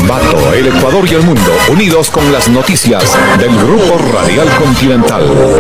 Ambato, el Ecuador y el mundo, unidos con las noticias del Grupo Radial Continental.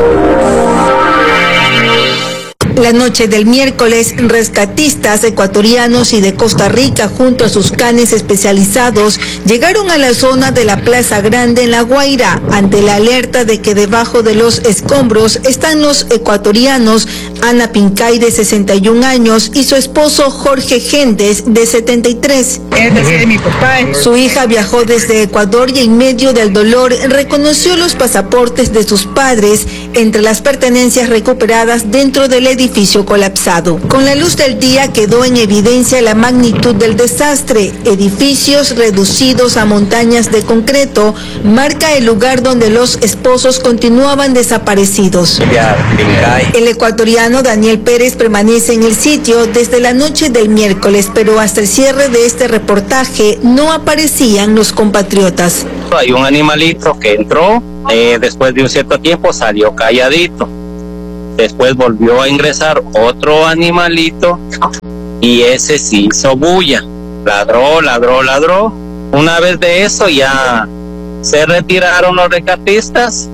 La noche del miércoles, rescatistas ecuatorianos y de Costa Rica, junto a sus canes especializados, llegaron a la zona de la Plaza Grande en La Guaira, ante la alerta de que debajo de los escombros están los ecuatorianos Ana Pincay, de 61 años, y su esposo Jorge Gendes, de 73. Su hija viajó desde Ecuador y en medio del dolor reconoció los pasaportes de sus padres entre las pertenencias recuperadas dentro del edificio colapsado. Con la luz del día quedó en evidencia la magnitud del desastre. Edificios reducidos a montañas de concreto marca el lugar donde los esposos continuaban desaparecidos. El ecuatoriano Daniel Pérez permanece en el sitio desde la noche del miércoles, pero hasta el cierre de este reportaje no aparecían los compatriotas. Hay un animalito que entró, después de un cierto tiempo salió calladito. Después volvió a ingresar otro animalito y ese sí hizo bulla. Ladró. Una vez de eso ya se retiraron los rescatistas.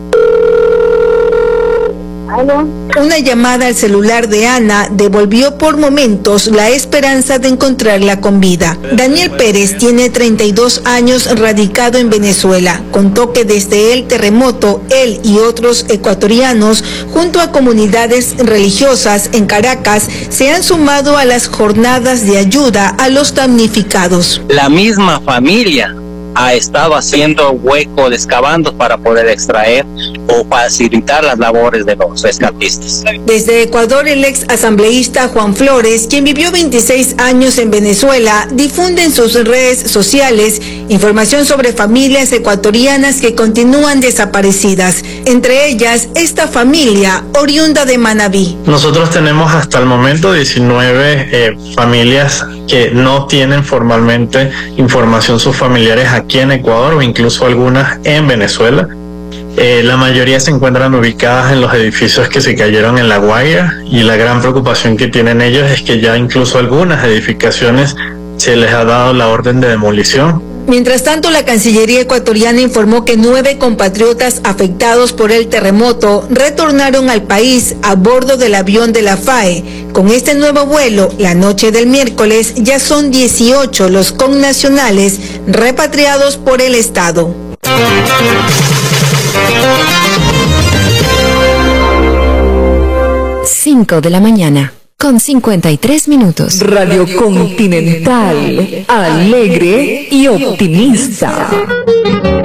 Una llamada al celular de Ana devolvió por momentos la esperanza de encontrarla con vida. Daniel Pérez tiene 32 años, radicado en Venezuela. Contó que desde el terremoto, él y otros ecuatorianos, junto a comunidades religiosas en Caracas, se han sumado a las jornadas de ayuda a los damnificados. La misma familia ha estado haciendo hueco, excavando para poder extraer o facilitar las labores de los rescatistas. Desde Ecuador, el ex asambleísta Juan Flores, quien vivió 26 años en Venezuela, difunde en sus redes sociales información sobre familias ecuatorianas que continúan desaparecidas, entre ellas esta familia oriunda de Manabí. Nosotros tenemos hasta el momento 19 familias que no tienen formalmente información sus familiares aquí en Ecuador o incluso algunas en Venezuela. La mayoría se encuentran ubicadas en los edificios que se cayeron en La Guaira, y la gran preocupación que tienen ellos es que ya incluso algunas edificaciones se les ha dado la orden de demolición. Mientras tanto, la Cancillería ecuatoriana informó que 9 compatriotas afectados por el terremoto retornaron al país a bordo del avión de la FAE. Con este nuevo vuelo, la noche del miércoles, ya son 18 los connacionales repatriados por el Estado. 5 de la mañana, con 53 minutos. Radio Continental, alegre y optimista.